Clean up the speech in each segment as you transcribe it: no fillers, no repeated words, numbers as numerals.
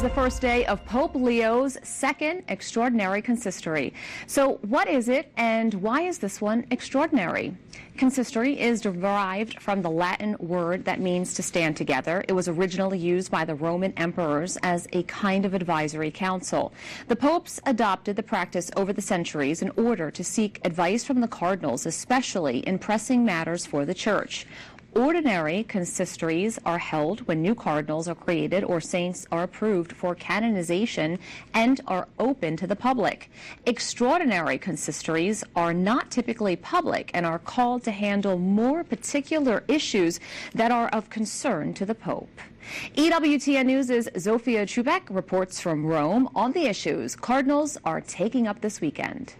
the first day of Pope Leo's second extraordinary consistory. So what is it and why is this one extraordinary? Consistory is derived from the Latin word that means to stand together. It was originally used by the Roman emperors as a kind of advisory council. The popes adopted the practice over the centuries in order to seek advice from the cardinals, especially in pressing matters for the church. Ordinary consistories are held when new cardinals are created or saints are approved for canonization and are open to the public. Extraordinary consistories are not typically public and are called to handle more particular issues that are of concern to the Pope. EWTN News' Zofia Chubek reports from Rome on the issues cardinals are taking up this weekend.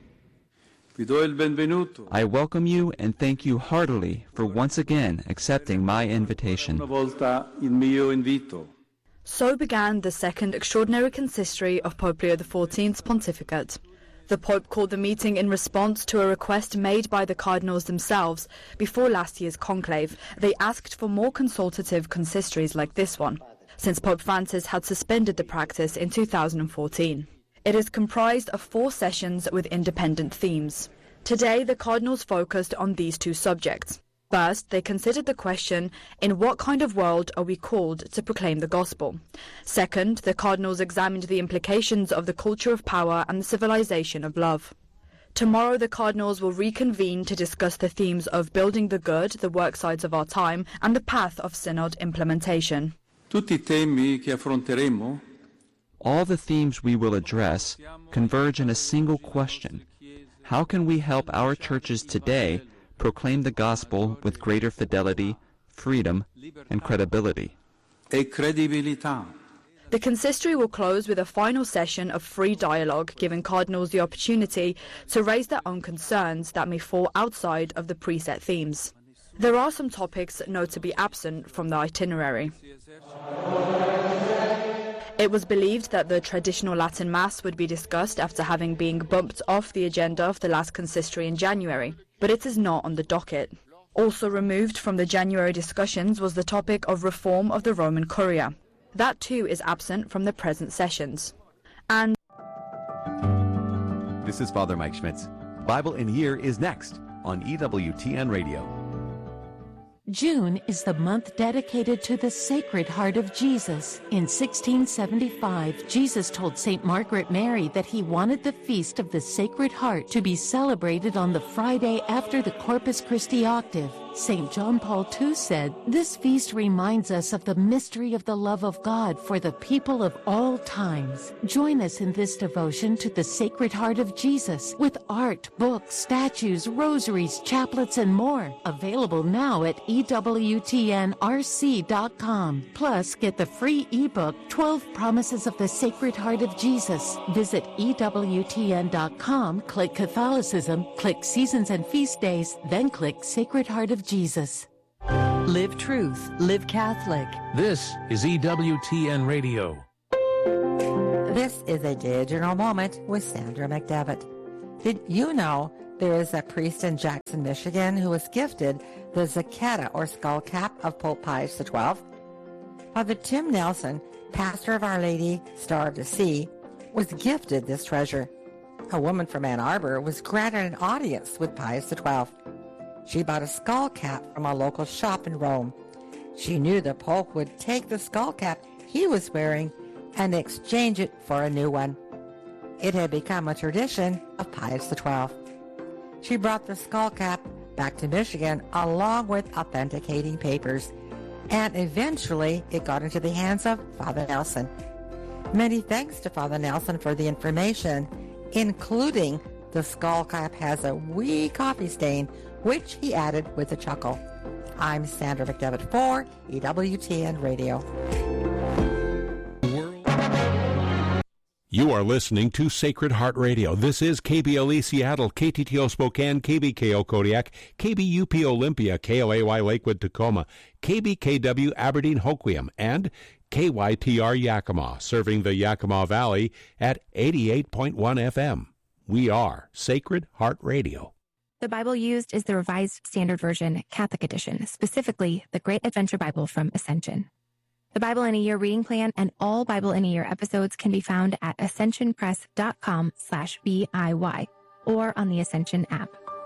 I welcome you and thank you heartily for once again accepting my invitation. So began the second extraordinary consistory of Pope Leo XIV's pontificate. The Pope called the meeting in response to a request made by the cardinals themselves before last year's conclave. They asked for more consultative consistories like this one, since Pope Francis had suspended the practice in 2014. It is comprised of 4 sessions with independent themes. Today, the cardinals focused on these 2 subjects. First, they considered the question, in what kind of world are we called to proclaim the gospel? Second, the cardinals examined the implications of the culture of power and the civilization of love. Tomorrow, the cardinals will reconvene to discuss the themes of building the good, the work sides of our time, and the path of synod implementation. All the themes we will address converge in a single question. How can we help our churches today proclaim the gospel with greater fidelity, freedom, and credibility? The consistory will close with a final session of free dialogue, giving cardinals the opportunity to raise their own concerns that may fall outside of the preset themes. There are some topics notably absent from the itinerary. It was believed that the traditional Latin Mass would be discussed after having been bumped off the agenda of the last consistory in January, but it is not on the docket. Also removed from the January discussions was the topic of reform of the Roman Curia. That too is absent from the present sessions. And this is Father Mike Schmitz. Bible in a Year is next on EWTN Radio. June is the month dedicated to the Sacred Heart of Jesus. In 1675, Jesus told St. Margaret Mary that he wanted the Feast of the Sacred Heart to be celebrated on the Friday after the Corpus Christi octave. St. John Paul II said, "This feast reminds us of the mystery of the love of God for the people of all times." Join us in this devotion to the Sacred Heart of Jesus with art, books, statues, rosaries, chaplets, and more. Available now at EWTNRC.com. Plus, get the free ebook, 12 Promises of the Sacred Heart of Jesus. Visit EWTN.com, click Catholicism, click Seasons and Feast Days, then click Sacred Heart of Jesus. Live truth, live Catholic. This is EWTN Radio. This is a digital moment with Sandra McDevitt. Did you know there is a priest in Jackson, Michigan who was gifted the Zacchetta or skull cap of Pope Pius XII? Father Tim Nelson, pastor of Our Lady Star of the Sea, was gifted this treasure. A woman from Ann Arbor was granted an audience with Pius XII. She bought a skull cap from a local shop in Rome. She knew the Pope would take the skull cap he was wearing and exchange it for a new one. It had become a tradition of Pius XII. She brought the skull cap back to Michigan along with authenticating papers, and eventually it got into the hands of Father Nelson. Many thanks to Father Nelson for the information, including the skull cap has a wee coffee stain, which he added with a chuckle. I'm Sandra McDevitt for EWTN Radio. You are listening to Sacred Heart Radio. This is KBLE Seattle, KTTO Spokane, KBKO Kodiak, KBUP Olympia, KLAY Lakewood Tacoma, KBKW Aberdeen Hoquiam, and KYTR Yakima, serving the Yakima Valley at 88.1 FM. We are Sacred Heart Radio. The Bible used is the Revised Standard Version, Catholic Edition, specifically the Great Adventure Bible from Ascension. The Bible in a Year reading plan and all Bible in a Year episodes can be found at ascensionpress.com/BIY or on the Ascension app.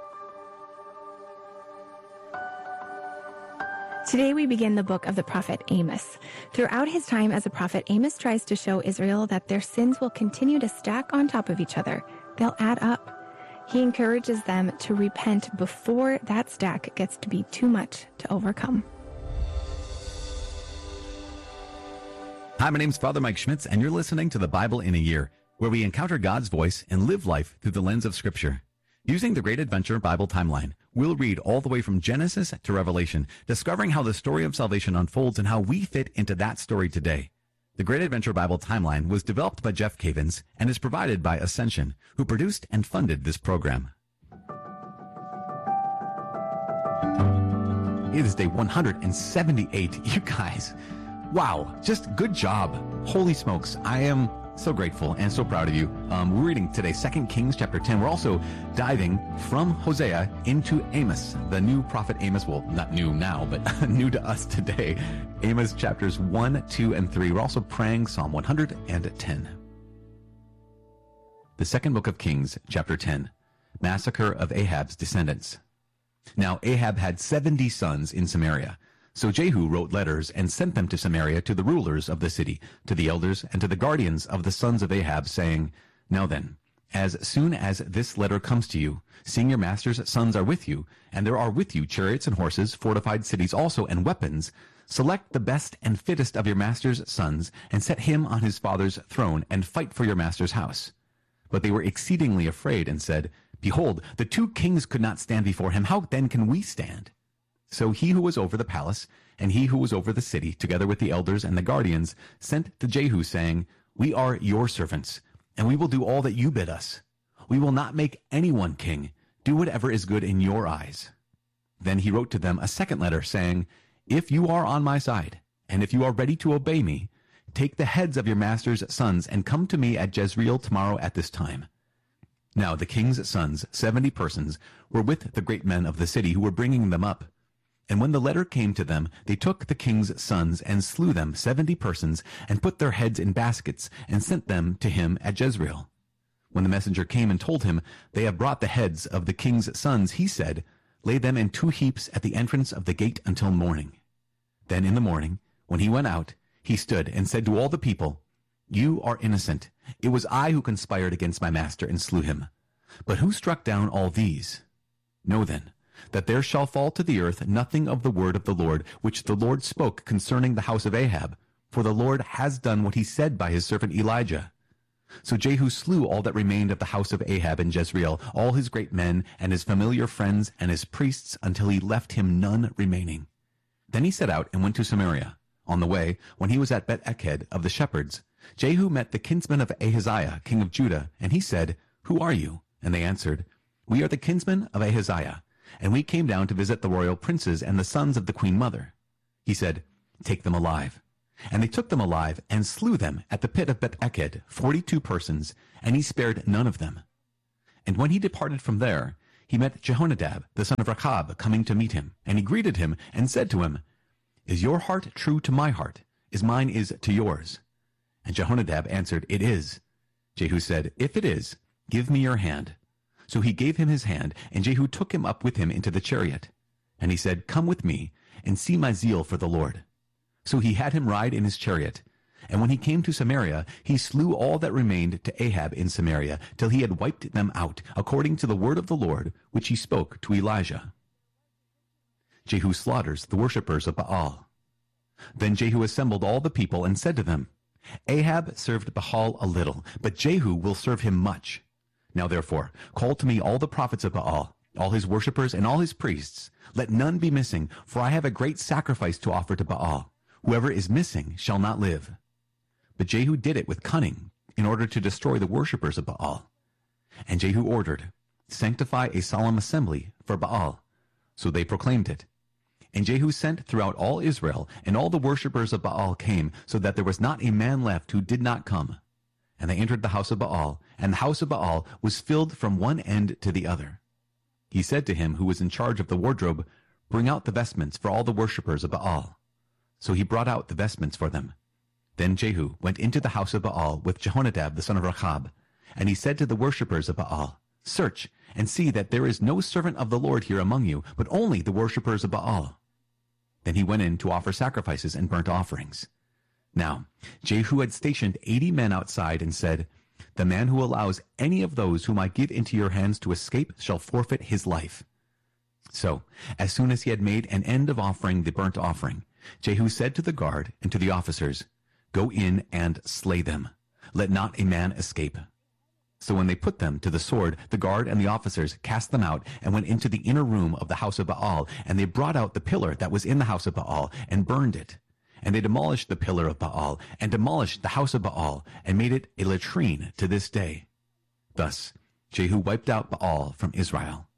Today we begin the book of the prophet Amos. Throughout his time as a prophet, Amos tries to show Israel that their sins will continue to stack on top of each other. They'll add up. He encourages them to repent before that stack gets to be too much to overcome. Hi, my name's Father Mike Schmitz, and you're listening to the Bible in a Year, where we encounter God's voice and live life through the lens of Scripture. Using the Great Adventure Bible Timeline, we'll read all the way from Genesis to Revelation, discovering how the story of salvation unfolds and how we fit into that story today. The Great Adventure Bible Timeline was developed by Jeff Cavins and is provided by Ascension, who produced and funded this program. It is day 178. You guys, wow, just good job. Holy smokes, I am so grateful and so proud of you. We're reading today 2 Kings chapter 10. We're also diving from Hosea into Amos, the new prophet Amos. Well, not new now, but new to us today. Amos chapters 1, 2, and 3. We're also praying Psalm 110. The second book of Kings, chapter 10. Massacre of Ahab's descendants. Now Ahab had 70 sons in Samaria. So Jehu wrote letters and sent them to Samaria to the rulers of the city, to the elders, and to the guardians of the sons of Ahab, saying, Now then, as soon as this letter comes to you, seeing your master's sons are with you, and there are with you chariots and horses, fortified cities also, and weapons, select the best and fittest of your master's sons, and set him on his father's throne, and fight for your master's house. But they were exceedingly afraid, and said, Behold, the 2 kings could not stand before him. How then can we stand? So he who was over the palace, and he who was over the city, together with the elders and the guardians, sent to Jehu, saying, We are your servants, and we will do all that you bid us. We will not make anyone king. Do whatever is good in your eyes. Then he wrote to them a second letter, saying, If you are on my side, and if you are ready to obey me, take the heads of your master's sons, and come to me at Jezreel tomorrow at this time. Now the king's sons, 70 persons, were with the great men of the city who were bringing them up. And when the letter came to them, they took the king's sons and slew them, 70 persons, and put their heads in baskets, and sent them to him at Jezreel. When the messenger came and told him, They have brought the heads of the king's sons, he said, Lay them in 2 heaps at the entrance of the gate until morning. Then in the morning, when he went out, he stood and said to all the people, You are innocent. It was I who conspired against my master and slew him. But who struck down all these? Know then, that there shall fall to the earth nothing of the word of the Lord, which the Lord spoke concerning the house of Ahab, for the Lord has done what he said by his servant Elijah. So Jehu slew all that remained of the house of Ahab in Jezreel, all his great men, and his familiar friends, and his priests, until he left him none remaining. Then he set out and went to Samaria. On the way, when he was at Bet-Eked of the shepherds, Jehu met the kinsmen of Ahaziah, king of Judah, and he said, Who are you? And they answered, We are the kinsmen of Ahaziah, and we came down to visit the royal princes and the sons of the queen mother. He said, Take them alive. And they took them alive and slew them at the pit of Bet-Eked, 42 persons, and he spared none of them. And when he departed from there, he met Jehonadab, the son of Rechab, coming to meet him. And he greeted him and said to him, Is your heart true to my heart, as mine is to yours? And Jehonadab answered, It is. Jehu said, If it is, give me your hand. So he gave him his hand, and Jehu took him up with him into the chariot. And he said, Come with me, and see my zeal for the Lord. So he had him ride in his chariot. And when he came to Samaria, he slew all that remained to Ahab in Samaria, till he had wiped them out, according to the word of the Lord, which he spoke to Elijah. Jehu slaughters the worshippers of Baal. Then Jehu assembled all the people and said to them, Ahab served Baal a little, but Jehu will serve him much. Now therefore, call to me all the prophets of Baal, all his worshippers and all his priests. Let none be missing, for I have a great sacrifice to offer to Baal. Whoever is missing shall not live. But Jehu did it with cunning, in order to destroy the worshippers of Baal. And Jehu ordered, Sanctify a solemn assembly for Baal. So they proclaimed it. And Jehu sent throughout all Israel, and all the worshippers of Baal came, so that there was not a man left who did not come. And they entered the house of Baal, and the house of Baal was filled from one end to the other. He said to him who was in charge of the wardrobe, Bring out the vestments for all the worshippers of Baal. So he brought out the vestments for them. Then Jehu went into the house of Baal with Jehonadab the son of Rechab, and he said to the worshippers of Baal, "Search and see that there is no servant of the Lord here among you, but only the worshippers of Baal." Then he went in to offer sacrifices and burnt offerings. Now Jehu had stationed 80 men outside and said, "The man who allows any of those whom I give into your hands to escape shall forfeit his life." So, as soon as he had made an end of offering the burnt offering, Jehu said to the guard and to the officers, "Go in and slay them. Let not a man escape." So when they put them to the sword, the guard and the officers cast them out and went into the inner room of the house of Baal, and they brought out the pillar that was in the house of Baal and burned it. And they demolished the pillar of Baal and demolished the house of Baal and made it a latrine to this day. Thus Jehu wiped out Baal from Israel.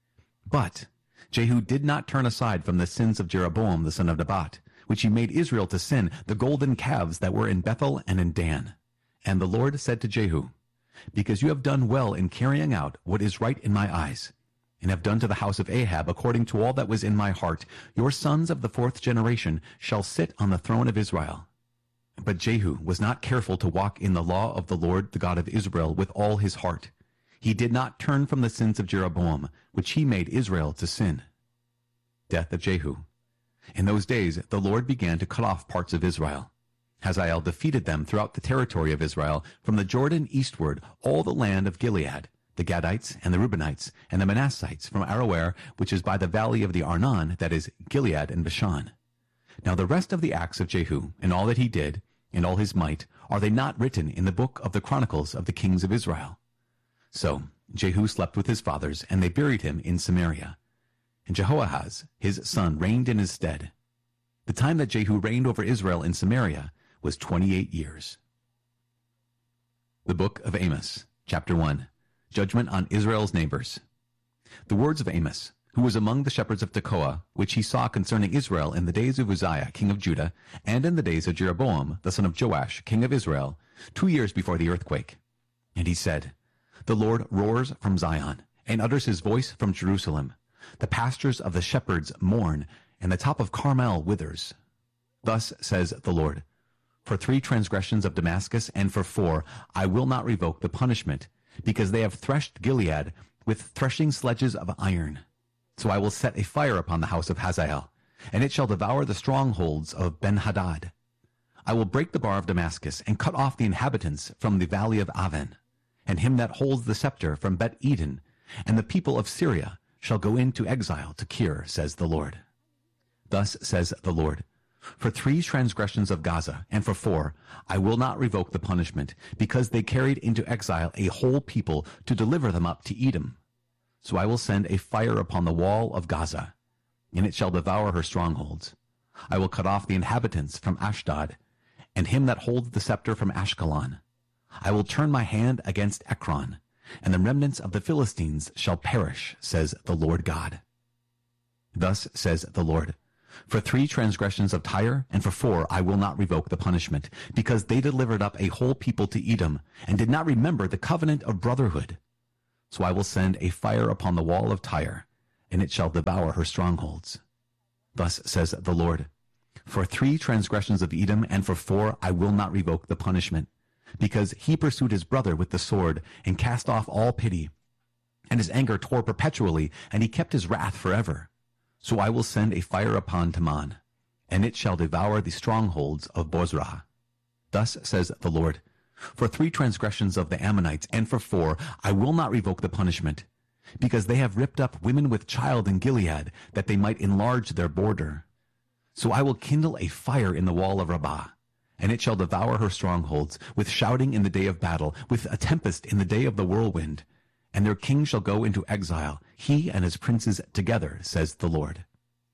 But Jehu did not turn aside from the sins of Jeroboam the son of Nebat, which he made Israel to sin, the golden calves that were in Bethel and in Dan. And the Lord said to Jehu, "Because you have done well in carrying out what is right in my eyes, and have done to the house of Ahab according to all that was in my heart, your sons of the 4th generation shall sit on the throne of Israel." But Jehu was not careful to walk in the law of the Lord, the God of Israel, with all his heart. He did not turn from the sins of Jeroboam, which he made Israel to sin. Death of Jehu. In those days the Lord began to cut off parts of Israel. Hazael defeated them throughout the territory of Israel, from the Jordan eastward, all the land of Gilead, the Gadites and the Reubenites and the Manassites from Aroer, which is by the valley of the Arnon, that is, Gilead and Bashan. Now the rest of the acts of Jehu, and all that he did, and all his might, are they not written in the book of the Chronicles of the kings of Israel? So Jehu slept with his fathers, and they buried him in Samaria. And Jehoahaz, his son, reigned in his stead. The time that Jehu reigned over Israel in Samaria was 28 years. The Book of Amos, Chapter 1. Judgment on Israel's neighbors. The words of Amos, who was among the shepherds of Tekoa, which he saw concerning Israel in the days of Uzziah, king of Judah, and in the days of Jeroboam, the son of Joash, king of Israel, 2 years before the earthquake. And he said, "The Lord roars from Zion, and utters his voice from Jerusalem. The pastures of the shepherds mourn, and the top of Carmel withers. Thus says the Lord, for 3 transgressions of Damascus, and for 4, I will not revoke the punishment, because they have threshed Gilead with threshing sledges of iron. So I will set a fire upon the house of Hazael, and it shall devour the strongholds of Ben-Hadad. I will break the bar of Damascus, and cut off the inhabitants from the valley of Aven, and him that holds the scepter from Bet-Eden, and the people of Syria shall go into exile to Kir, says the Lord. Thus says the Lord, for 3 transgressions of Gaza, and for 4, I will not revoke the punishment, because they carried into exile a whole people to deliver them up to Edom. So I will send a fire upon the wall of Gaza, and it shall devour her strongholds. I will cut off the inhabitants from Ashdod, and him that holds the scepter from Ashkelon. I will turn my hand against Ekron, and the remnants of the Philistines shall perish, says the Lord God. Thus says the Lord, for 3 transgressions of Tyre, and for 4 I will not revoke the punishment, because they delivered up a whole people to Edom, and did not remember the covenant of brotherhood. So I will send a fire upon the wall of Tyre, and it shall devour her strongholds. Thus says the Lord, for 3 transgressions of Edom, and for 4 I will not revoke the punishment, because he pursued his brother with the sword, and cast off all pity, and his anger tore perpetually, and he kept his wrath forever. So I will send a fire upon Taman, and it shall devour the strongholds of Bozrah. Thus says the Lord, for 3 transgressions of the Ammonites, and for 4 I will not revoke the punishment, because they have ripped up women with child in Gilead, that they might enlarge their border. So I will kindle a fire in the wall of Rabbah, and it shall devour her strongholds, with shouting in the day of battle, with a tempest in the day of the whirlwind. And their king shall go into exile, he and his princes together, says the Lord.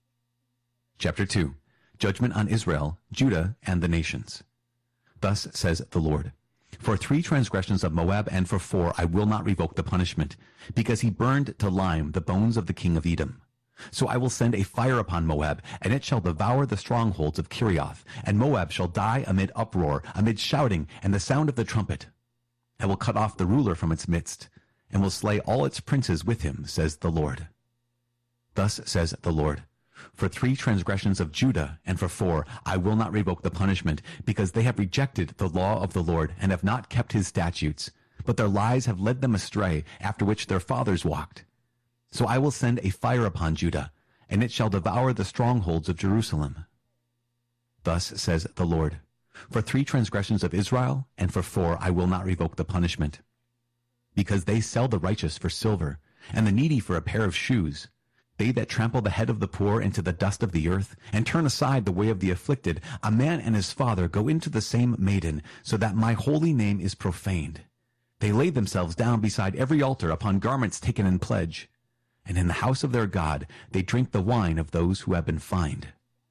Chapter 2. Judgment on Israel, Judah, and the nations. Thus says the Lord, for 3 transgressions of Moab, and for 4 I will not revoke the punishment, because he burned to lime the bones of the king of Edom. So I will send a fire upon Moab, and it shall devour the strongholds of Kirioth, and Moab shall die amid uproar, amid shouting, and the sound of the trumpet. I will cut off the ruler from its midst, and will slay all its princes with him, says the Lord. Thus says the Lord, For 3 transgressions of Judah, and for 4, I will not revoke the punishment, because they have rejected the law of the Lord, and have not kept his statutes. But their lies have led them astray, after which their fathers walked. So I will send a fire upon Judah, and it shall devour the strongholds of Jerusalem. Thus says the Lord, for 3 transgressions of Israel, and for 4 I will not revoke the punishment. Because they sell the righteous for silver, and the needy for a pair of shoes, they that trample the head of the poor into the dust of the earth, and turn aside the way of the afflicted, a man and his father go into the same maiden, so that my holy name is profaned. They lay themselves down beside every altar upon garments taken in pledge, and in the house of their God they drink the wine of those who have been fined.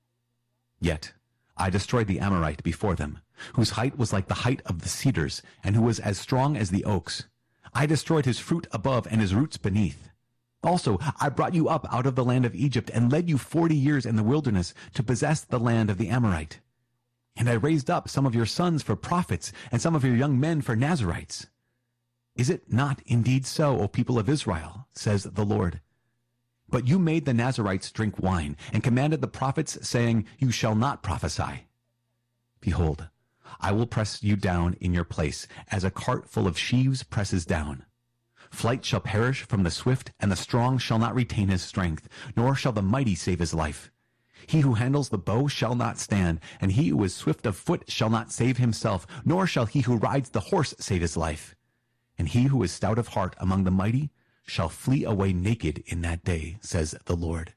Yet I destroyed the Amorite before them, whose height was like the height of the cedars, and who was as strong as the oaks. I destroyed his fruit above and his roots beneath. Also, I brought you up out of the land of Egypt, and led you 40 years in the wilderness to possess the land of the Amorite. And I raised up some of your sons for prophets, and some of your young men for Nazirites. Is it not indeed so, O people of Israel, says the Lord? But you made the Nazirites drink wine, and commanded the prophets, saying, you shall not prophesy. Behold, I will press you down in your place, as a cart full of sheaves presses down. Flight shall perish from the swift, and the strong shall not retain his strength, nor shall the mighty save his life. He who handles the bow shall not stand, and he who is swift of foot shall not save himself, nor shall he who rides the horse save his life. And he who is stout of heart among the mighty shall flee away naked in that day, says the Lord.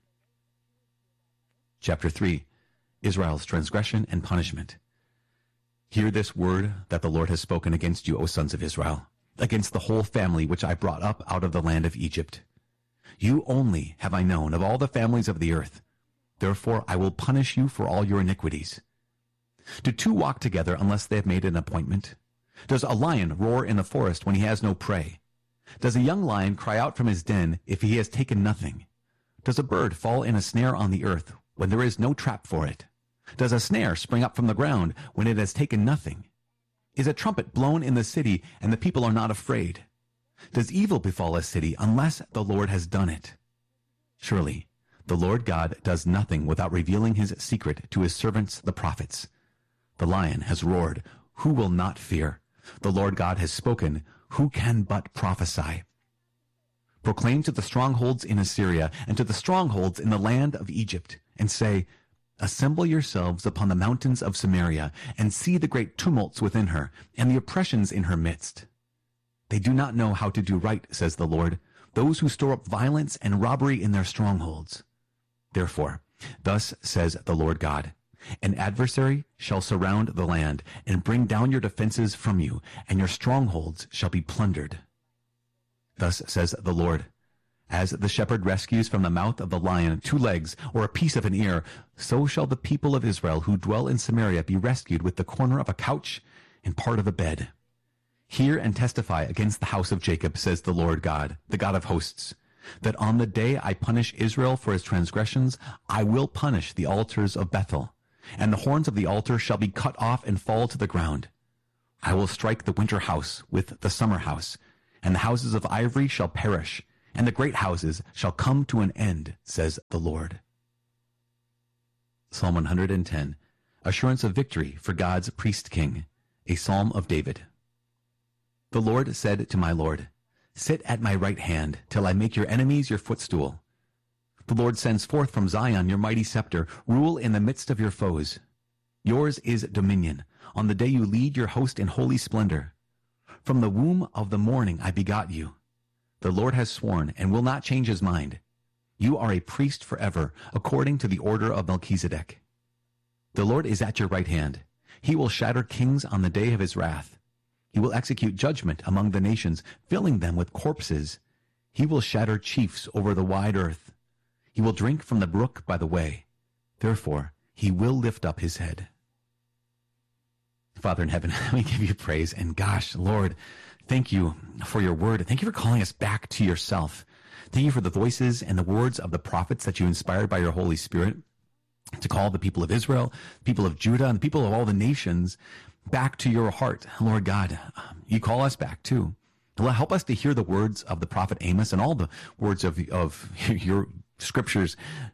Chapter 3. Israel's transgression and punishment. Hear this word that the Lord has spoken against you, O sons of Israel, against the whole family which I brought up out of the land of Egypt. You only have I known of all the families of the earth. Therefore I will punish you for all your iniquities. Do 2 walk together unless they have made an appointment? Does a lion roar in the forest when he has no prey? Does a young lion cry out from his den if he has taken nothing? Does a bird fall in a snare on the earth when there is no trap for it? Does a snare spring up from the ground when it has taken nothing? Is a trumpet blown in the city, and the people are not afraid? Does evil befall a city unless the Lord has done it? Surely the Lord God does nothing without revealing his secret to his servants the prophets. The lion has roared, who will not fear? The Lord God has spoken, who can but prophesy? Proclaim to the strongholds in Assyria, and to the strongholds in the land of Egypt, and say, assemble yourselves upon the mountains of Samaria, and see the great tumults within her, and the oppressions in her midst. They do not know how to do right, says the Lord, those who store up violence and robbery in their strongholds. Therefore, thus says the Lord God, an adversary shall surround the land, and bring down your defenses from you, and your strongholds shall be plundered. Thus says the Lord, as the shepherd rescues from the mouth of the lion 2 legs or a piece of an ear, so shall the people of Israel who dwell in Samaria be rescued with the corner of a couch and part of a bed. Hear and testify against the house of Jacob, says the Lord God, the God of hosts, that on the day I punish Israel for his transgressions, I will punish the altars of Bethel, and the horns of the altar shall be cut off and fall to the ground. I will strike the winter house with the summer house, and the houses of ivory shall perish, and the great houses shall come to an end, says the Lord. Psalm 110, Assurance of Victory for God's Priest King, a Psalm of David. The Lord said to my Lord, sit at my right hand, till I make your enemies your footstool. The Lord sends forth from Zion your mighty scepter, rule in the midst of your foes. Yours is dominion, on the day you lead your host in holy splendor. From the womb of the morning I begot you. The Lord has sworn and will not change his mind. You are a priest forever, according to the order of Melchizedek. The Lord is at your right hand. He will shatter kings on the day of his wrath. He will execute judgment among the nations, filling them with corpses. He will shatter chiefs over the wide earth. He will drink from the brook by the way. Therefore, he will lift up his head. Father in heaven, we give you praise. And gosh, Lord, thank you for your word. Thank you for calling us back to yourself. Thank you for the voices and the words of the prophets that you inspired by your Holy Spirit to call the people of Israel, people of Judah, and the people of all the nations back to your heart. Lord God, you call us back too. Help us to hear the words of the prophet Amos and all the words of your scriptures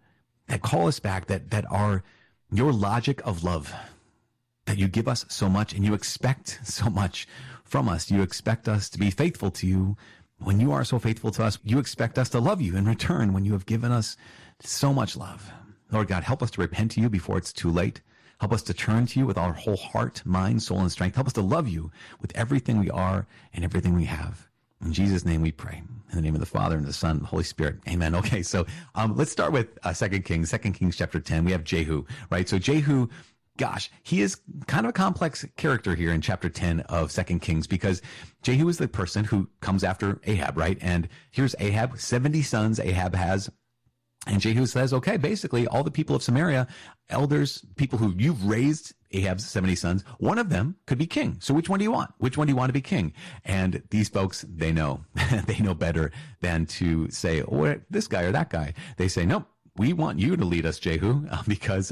that call us back, that are your logic of love, that you give us so much and you expect so much from us. You expect us to be faithful to you. When you are so faithful to us, you expect us to love you in return when you have given us so much love. Lord God, help us to repent to you before it's too late. Help us to turn to you with our whole heart, mind, soul, and strength. Help us to love you with everything we are and everything we have. In Jesus' name we pray. In the name of the Father, and the Son, and the Holy Spirit. Amen. Okay, so let's start with 2 Kings chapter 10. We have Jehu, right? So Jehu, gosh, he is kind of a complex character here in chapter 10 of 2 Kings, because Jehu is the person who comes after Ahab, right? And here's Ahab, 70 sons Ahab has. And Jehu says, okay, basically all the people of Samaria, elders, people who you've raised, Ahab's 70 sons, one of them could be king. So which one do you want? Which one do you want to be king? And these folks, they know, they know better than to say, oh, this guy or that guy. They say, nope, we want you to lead us, Jehu, because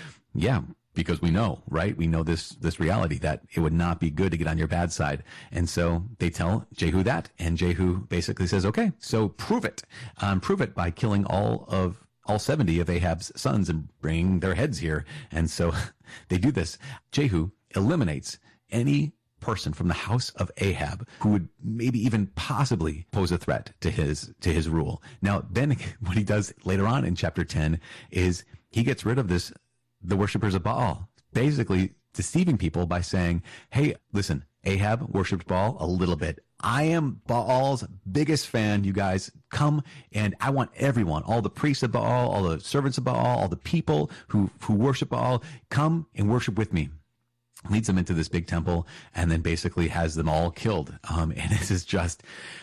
we know, right? We know this reality that it would not be good to get on your bad side. And so they tell Jehu that, and Jehu basically says, okay, so prove it. Prove it by killing all 70 of Ahab's sons and bringing their heads here. And so they do this. Jehu eliminates any person from the house of Ahab who would maybe even possibly pose a threat to his rule. Now, then what he does later on in chapter 10 is he gets rid of the worshipers of Baal, basically deceiving people by saying, hey, listen, Ahab worshipped Baal a little bit. I am Baal's biggest fan, you guys. Come, and I want everyone, all the priests of Baal, all the servants of Baal, all the people who worship Baal, come and worship with me. Leads them into this big temple and then basically has them all killed. And this is just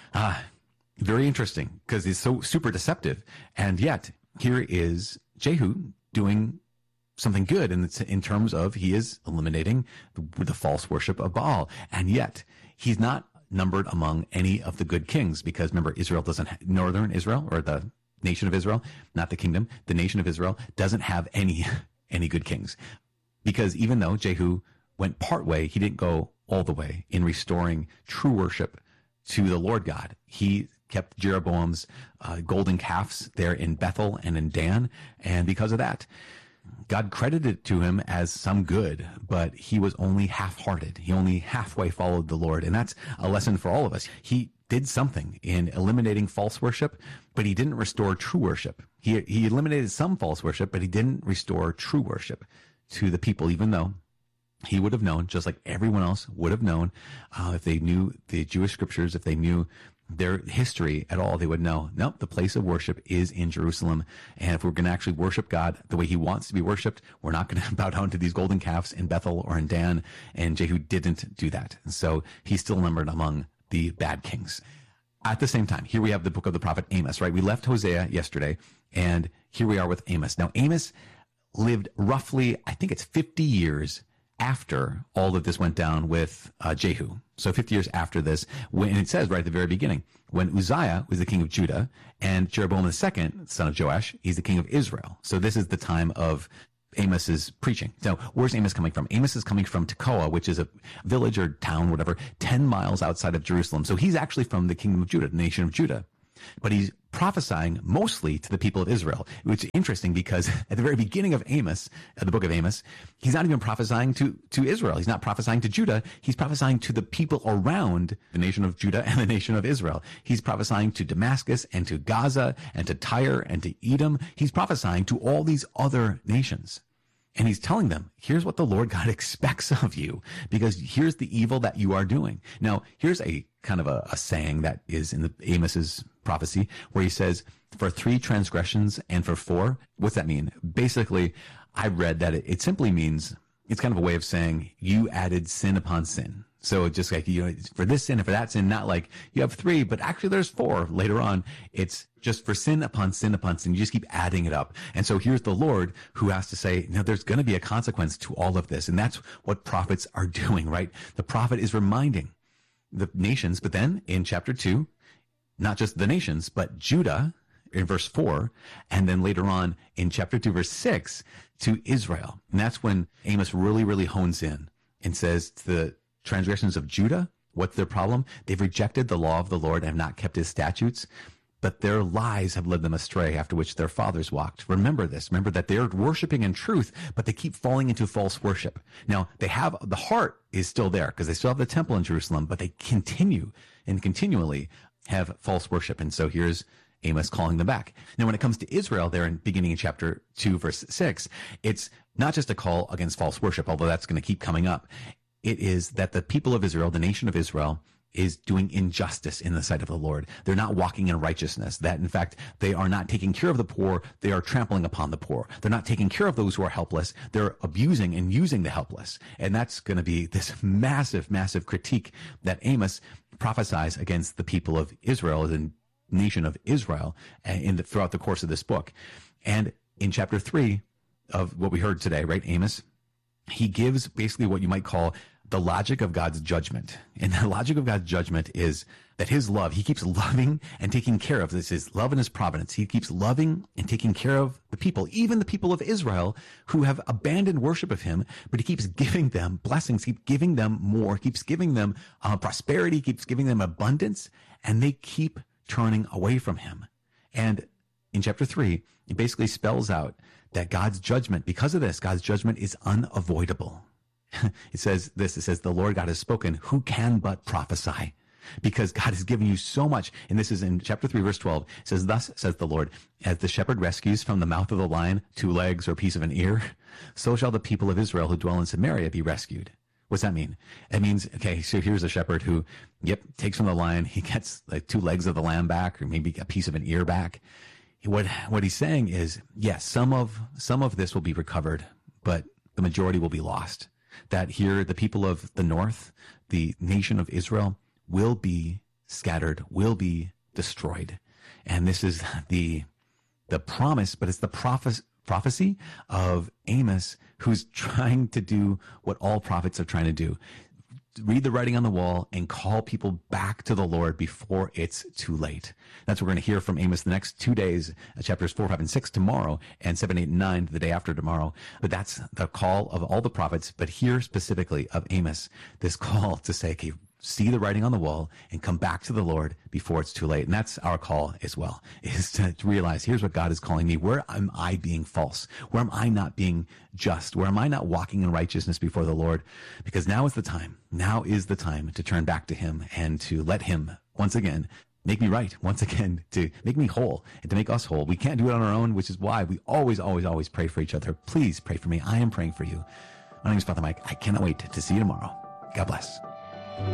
very interesting because it's so super deceptive. And yet here is Jehu doing something good in terms of he is eliminating the false worship of Baal. And yet he's not numbered among any of the good kings, because remember, Israel northern Israel, or the nation of Israel, not the kingdom, the nation of Israel doesn't have any good kings, because even though Jehu went part way, he didn't go all the way in restoring true worship to the Lord God. He kept Jeroboam's golden calves there in Bethel and in Dan, and because of that, God credited it to him as some good, but he was only half-hearted. He only halfway followed the Lord, and that's a lesson for all of us. He did something in eliminating false worship, but he didn't restore true worship. He eliminated some false worship, but he didn't restore true worship to the people, even though he would have known, just like everyone else would have known, if they knew the Jewish scriptures, if they knew their history at all, they would know, nope, the place of worship is in Jerusalem. And if we're going to actually worship God the way he wants to be worshiped, we're not going to bow down to these golden calves in Bethel or in Dan. And Jehu didn't do that. And so he's still numbered among the bad kings. At the same time, here we have the book of the prophet Amos, right? We left Hosea yesterday, and here we are with Amos. Now, Amos lived roughly, I think it's 50 years after all of this went down with Jehu. So 50 years after this, and it says right at the very beginning, when Uzziah was the king of Judah and Jeroboam II, son of Joash, he's the king of Israel. So this is the time of Amos's preaching. Now, where's Amos coming from? Amos is coming from Tekoa, which is a village or town, whatever, 10 miles outside of Jerusalem. So he's actually from the kingdom of Judah, the nation of Judah. But he's prophesying mostly to the people of Israel, which is interesting because at the very beginning of Amos, the book of Amos, he's not even prophesying to Israel. He's not prophesying to Judah. He's prophesying to the people around the nation of Judah and the nation of Israel. He's prophesying to Damascus and to Gaza and to Tyre and to Edom. He's prophesying to all these other nations. And he's telling them, here's what the Lord God expects of you, because here's the evil that you are doing. Now, here's a kind of a saying that is in the Amos's prophecy where he says, for 3 transgressions and for 4. What's that mean? Basically, I read that it simply means, it's kind of a way of saying you added sin upon sin. So just like, for this sin and for that sin, not like you have 3, but actually there's 4 later on. It's just for sin upon sin upon sin. You just keep adding it up. And so here's the Lord who has to say, there's going to be a consequence to all of this. And that's what prophets are doing, right? The prophet is reminding the nations, but then in chapter 2, not just the nations, but Judah in verse 4, and then later on in chapter 2, verse 6, to Israel. And that's when Amos really, really hones in and says to the transgressions of Judah, what's their problem? They've rejected the law of the Lord and have not kept his statutes. but their lies have led them astray, after which their fathers walked. Remember this. Remember that they're worshiping in truth, but they keep falling into false worship. Now, they have, the heart is still there because they still have the temple in Jerusalem, but they continue and continually have false worship. And so here's Amos calling them back. Now, when it comes to Israel, there in beginning in chapter 2, verse 6, it's not just a call against false worship, although that's going to keep coming up. It is that the people of Israel, the nation of Israel, is doing injustice in the sight of the Lord. They're not walking in righteousness. That, in fact, they are not taking care of the poor. They are trampling upon the poor. They're not taking care of those who are helpless. They're abusing and using the helpless. And that's going to be this massive, massive critique that Amos prophesies against the people of Israel, the nation of Israel, throughout the course of this book. And in chapter 3 of what we heard today, right, Amos, he gives basically what you might call the logic of God's judgment. And the logic of God's judgment is that his love, he keeps loving and taking care of. This is love and his providence. He keeps loving and taking care of the people, even the people of Israel who have abandoned worship of him, but he keeps giving them blessings, keeps giving them more, keeps giving them prosperity, keeps giving them abundance, and they keep turning away from him. And in chapter 3, it basically spells out that God's judgment, because of this, God's judgment is unavoidable. It says this, it says, the Lord God has spoken, who can but prophesy? Because God has given you so much. And this is in chapter 3, verse 12. It says, thus says the Lord, as the shepherd rescues from the mouth of the lion 2 legs or a piece of an ear, so shall the people of Israel who dwell in Samaria be rescued. What's that mean? It means, okay, so here's a shepherd who, takes from the lion, he gets like 2 legs of the lamb back, or maybe a piece of an ear back. What he's saying is, yes, some of this will be recovered, but the majority will be lost. That here, the people of the north, the nation of Israel, will be scattered, will be destroyed. And this is the promise, but it's the prophecy of Amos, who's trying to do what all prophets are trying to do. Read the writing on the wall and call people back to the Lord before it's too late. That's what we're going to hear from Amos the next 2 days, chapters 4, 5, and 6 tomorrow, and 7, 8, and 9 the day after tomorrow. But that's the call of all the prophets, but here specifically of Amos, this call to say, okay, see the writing on the wall and come back to the Lord before it's too late. And that's our call as well, is to realize, here's what God is calling me. Where am I being false? Where am I not being just? Where am I not walking in righteousness before the Lord? Because now is the time. Now is the time to turn back to him and to let him once again make me right, once again to make me whole and to make us whole. We can't do it on our own, which is why we always, always, always pray for each other. Please pray for me. I am praying for you. My name is Father Mike. I cannot wait to see you tomorrow. God bless.